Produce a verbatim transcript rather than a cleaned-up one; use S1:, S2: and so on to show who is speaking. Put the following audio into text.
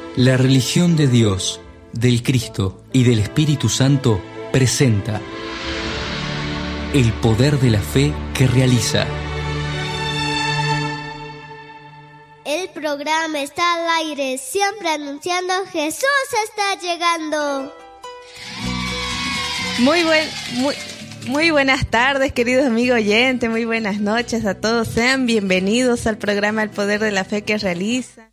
S1: La religión de Dios, del Cristo y del Espíritu Santo presenta el poder de la fe que realiza.
S2: El programa está al aire, siempre anunciando Jesús está llegando.
S3: Muy buen, muy, muy buenas tardes, queridos amigos oyentes, muy buenas noches a todos. Sean bienvenidos al programa El Poder de la Fe que realiza.